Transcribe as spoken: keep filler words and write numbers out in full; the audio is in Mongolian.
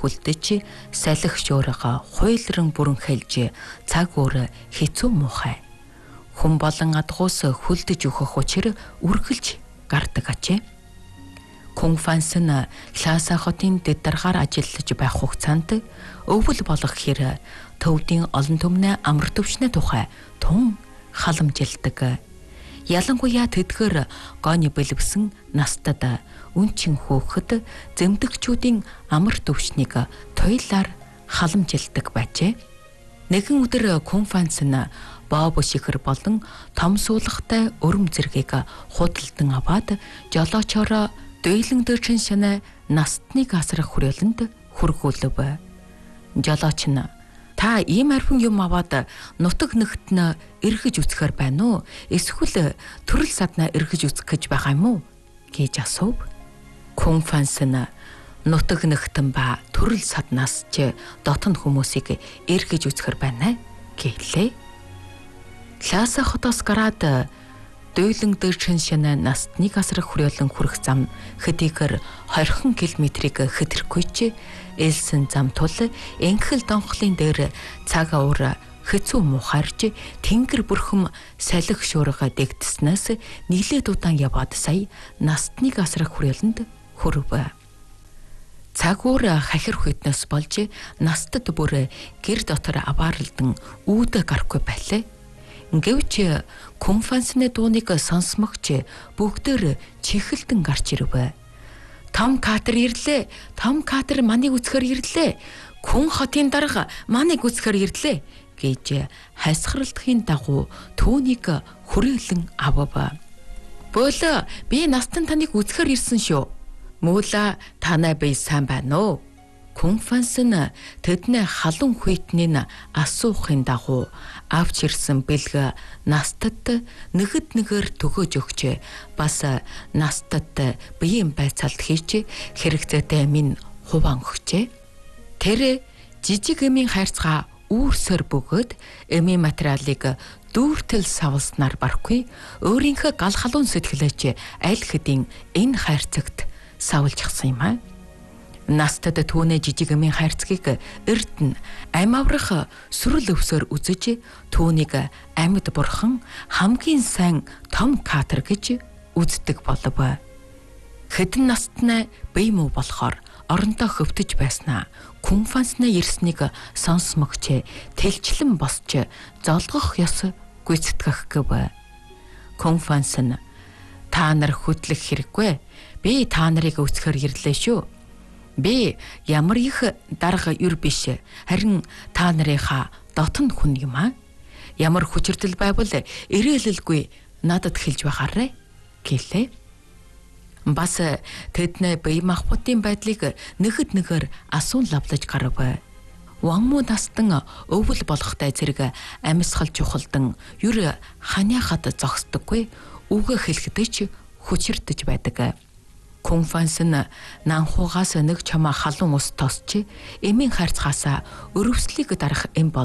хүлдэж салхи шуурга хуйлран бүрэн хэлж цаг өөр хэцүү муухай. Хүн болон адгуус хүлдэж өгөх учир үргэлж гардаг ачээ. Кунг Фанс нь Лхаса хотын дэдаргаар ажиллаж байх хугацаанд өвөл болох хэр төвдийн олон түмнээ амар төвшнээ тухай тун халамжилдаг. Ялангуяа тэдгээр гооны бэлэвсэн настад үнчин хөөхөд зэмдэгчүүдийн амар төвшнийг туйлаар халамжилдаг байжээ. Нэгэн өдөр Кунг Фанс нь Боб шихэр болон том суулгатай өрөм зэргийг худалдан аваад жолоочоор дуйлан дөрчин шанаа настныг асрах хүрээлэнд хүргүүлв. Жолооч нь та ийм архин юм аваад нутаг нэгт нь эргэж үсгэр байна уу? Эсвэл төрөл саднаа эргэж үсгэх гэж байгаа юм уу? Гэж асуув. Кунг Фанс нь нутаг нэгтэн ба төрөл саднаас ч дотн хүмүүсийг эргэж үсгэр байна гэлээ. Лхаса хотоос гараад дуйлан дөрчин шанаа настныг асрах хүрээлэн хүрэх зам хэдийгээр двадцать километрийг хэтрэхгүй ч элсэн зам тул энхэл донхлын дээр цаг уур хэцүү мухарж тэнгэр бүрхэм салхи шуурга дэгдснээс нийлээд удаан яваад сая настныг асрах хүрээлэнд хүрв. Цаг уур хахир хүйтнээс болж настад бүр гэр дотор авааралдан үүд гарахгүй байлээ. Гэвч Кунг Фансны дууныг сонсмогч бүгдээр чихэлдэн гарч ирв. Том Катер ирлээ. Том Катер маныг үсгэр ирлээ. Кунг хотын дарга маныг үсгэр ирлээ гэж хайсгаралдахын дагуу түүнийг хүрээлэн авав. Бөөлө би настан таныг үсгэр ирсэн шүү. Муула танай бие сайн байна уу? Кунг Фанс нь тэдний халуун хүйтнийг асуухын дагуу авч ирсэн бэлэг настад нэгэд нэгээр төгөөж өгч бас настад биеийн байцаалт хийж хэрэгцээтэй минь хуваан өгчээ. Тэр жижиг эмийн хайрцгаа үүрсээр бөгөөд эмийн материалыг дүүртэл савлснаар барахгүй өөрийнхөө гал халуун сэтгэлээч аль хэдийн энэ хайрцагт савлжчихсан юм аа. Настад түүнээ жижиг эмийн хайрцгийг эрдэнэ ам аврах сүрэл өвсөөр үзэж түүнийг амьд бурхан хамгийн сайн Том Катер гэж үздэг болов. Хэдэн настнаа бие муу болохоор оронтой хөвтөж байснаа Кунг Фансны ирснийг сонсмогч тэлчлэн босч золгох ёс гүйцэтгэх гэв. Кунг Фанс нь та нар хөдлөх хэрэггүй. Би та нарыг үсгэр ирлээ шүү. Би ямар их дарга юр биш харин та нарынхаа дотн хүн юм аа. Ямар хүчирдэл байвал ирээлэлгүй надад хэлж байгаарэ гэлээ. Бас тэдний бие махбодын байдлыг нэгэд нэгээр асуун лавлаж гарав. Ванмуу настан өвөл болохтай зэрэг амьсгал чухалдан юр ханяхад зогсдоггүй үгээ хэлэхдээ хүчирдэж байдаг. Кунг Фанс нь нанхуугаас нэг чамаа халуун ус тосч эмийн хайрцгаасаа өрөвслийг дарах эм бол